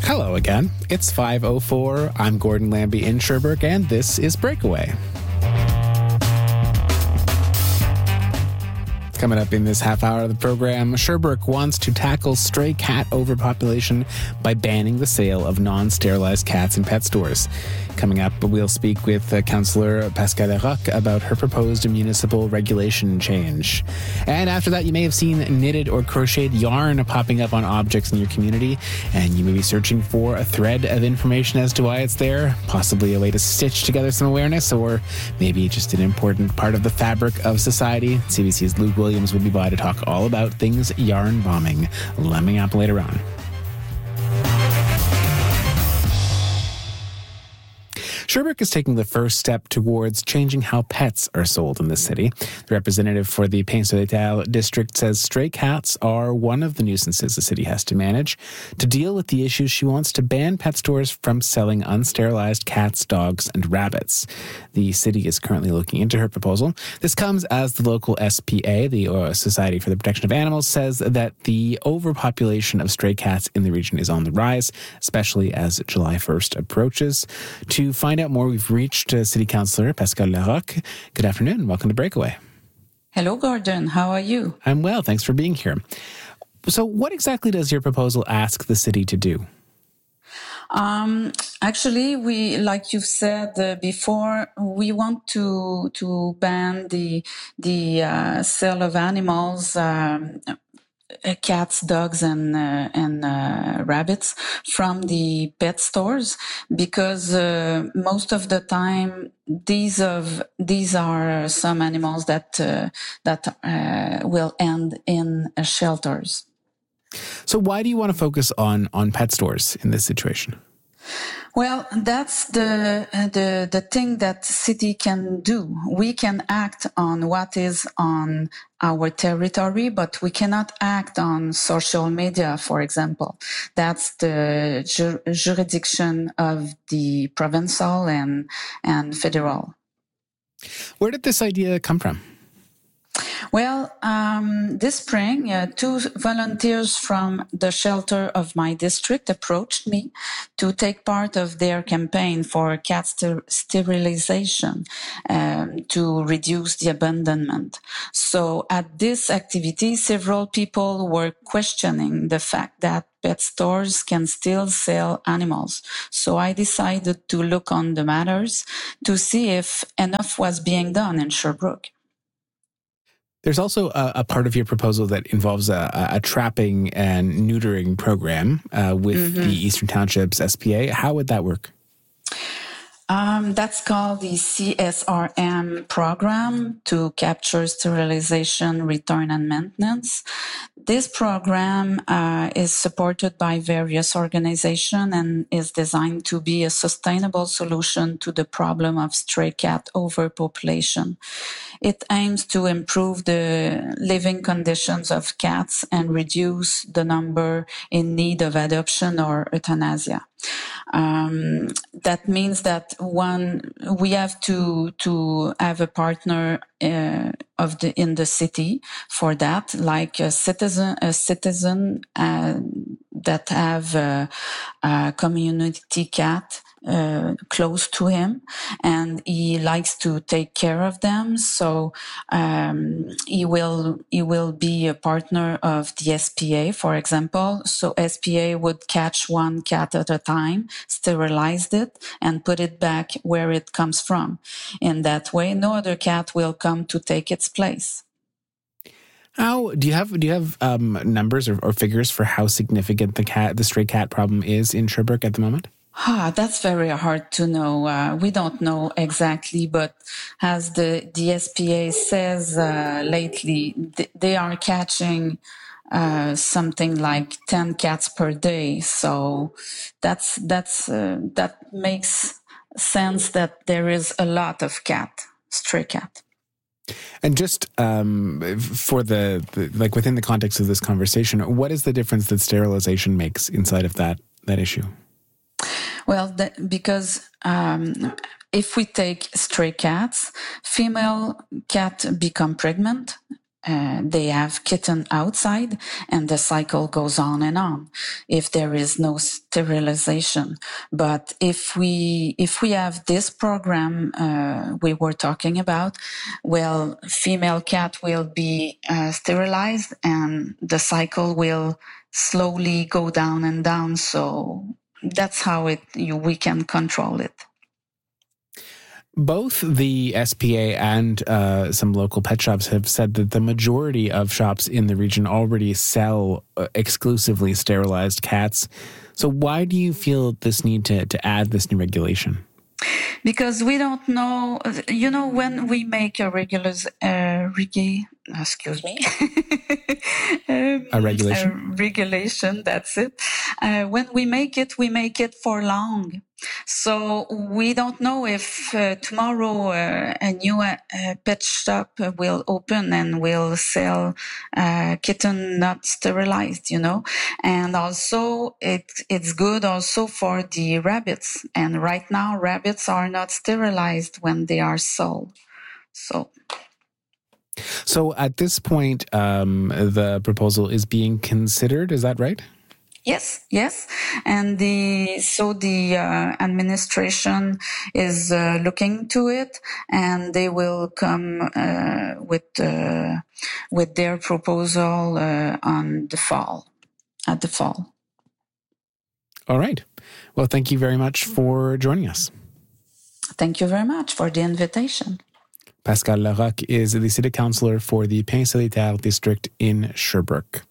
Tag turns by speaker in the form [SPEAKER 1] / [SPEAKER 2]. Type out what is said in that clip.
[SPEAKER 1] Hello again. It's 5:04. I'm Gordon Lambie in Sherbrooke, and this is Breakaway. Coming up in this half hour of the program, Sherbrooke wants to tackle stray cat overpopulation by banning the sale of non-sterilized cats in pet stores. Coming up, we'll speak with Councillor Pascale Larocque about her proposed municipal regulation change. And after that, you may have seen knitted or crocheted yarn popping up on objects in your community, and you may be searching for a thread of information as to why it's there, possibly a way to stitch together some awareness, or maybe just an important part of the fabric of society. CBC's Luke Williams will be by to talk all about things yarn bombing. Lemming up later on. Sherbrooke is taking the first step towards changing how pets are sold in the city. The representative for the Pain-sur-l'Étal district says stray cats are one of the nuisances the city has to manage. To deal with the issue, she wants to ban pet stores from selling unsterilized cats, dogs, and rabbits. The city is currently looking into her proposal. This comes as the local SPA, the Society for the Protection of Animals, says that the overpopulation of stray cats in the region is on the rise, especially as July 1st approaches. To find out more, we've reached City Councillor Pascale Larocque. Good afternoon. Welcome to Breakaway.
[SPEAKER 2] Hello, Gordon. How are you?
[SPEAKER 1] I'm well. Thanks for being here. So what exactly does your proposal ask the city to do?
[SPEAKER 2] Actually, we, like you've said before, we want to ban the sale of animals, cats, dogs, and rabbits from the pet stores, because most of the time these are some animals that will end in shelters.
[SPEAKER 1] So why do you want to focus on pet stores in this situation?
[SPEAKER 2] Well, that's the thing that city can do. We can act on what is on our territory, but we cannot act on social media, for example. That's the jurisdiction of the provincial and federal.
[SPEAKER 1] Where did this idea come from?
[SPEAKER 2] Well, this spring, two volunteers from the shelter of my district approached me to take part of their campaign for cat sterilization to reduce the abandonment. So at this activity, several people were questioning the fact that pet stores can still sell animals. So I decided to look on the matters to see if enough was being done in Sherbrooke.
[SPEAKER 1] There's also a part of your proposal that involves a trapping and neutering program with the Eastern Townships SPA. How would that work?
[SPEAKER 2] That's called the CSRM program, to capture, sterilization, return, and maintenance. This program is supported by various organizations and is designed to be a sustainable solution to the problem of stray cat overpopulation. It aims to improve the living conditions of cats and reduce the number in need of adoption or euthanasia. That means that we have to have a partner in the city for that, like a citizen that have a community cat close to him, and he likes to take care of them. So he will be a partner of the SPA, for example. So SPA would catch one cat at a time, sterilize it, and put it back where it comes from. In that way, no other cat will come to take its place.
[SPEAKER 1] How do you have numbers or figures for how significant the stray cat problem is in Sherbrooke at the moment?
[SPEAKER 2] That's very hard to know. We don't know exactly, but as the SPA says lately, they are catching something like 10 cats per day. So that makes sense that there is a lot of stray cat.
[SPEAKER 1] And just for the like within the context of this conversation, what is the difference that sterilization makes inside of that issue?
[SPEAKER 2] Well, because if we take stray cats, female cat become pregnant they have kitten outside, and the cycle goes on and on if there is no sterilization. But if we have this program we were talking about, well, female cat will be sterilized, and the cycle will slowly go down and down. So that's how we can control it.
[SPEAKER 1] Both the SPA and some local pet shops have said that the majority of shops in the region already sell exclusively sterilized cats. So why do you feel this need to add this new regulation?
[SPEAKER 2] Because we don't know, when we make a regulation.
[SPEAKER 1] A
[SPEAKER 2] regulation, that's it. When we make it for long. So we don't know if tomorrow a new pet shop will open and will sell kitten not sterilized, And also it's good also for the rabbits. And right now rabbits are not sterilized when they are sold.
[SPEAKER 1] So at this point, the proposal is being considered. Is that right?
[SPEAKER 2] Yes. And the administration is looking to it, and they will come with their proposal at the fall.
[SPEAKER 1] All right. Well, thank you very much for joining us.
[SPEAKER 2] Thank you very much for the invitation.
[SPEAKER 1] Pascal Larocque is the city councillor for the Pain Solitaire district in Sherbrooke.